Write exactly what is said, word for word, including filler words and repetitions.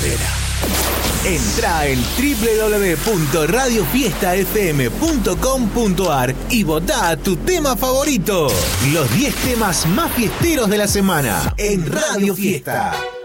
espera. Entrá en doble u doble u doble u punto radio fiesta f m punto com punto a r y votá tu tema favorito. Los diez temas más fiesteros de la semana en Radio Fiesta.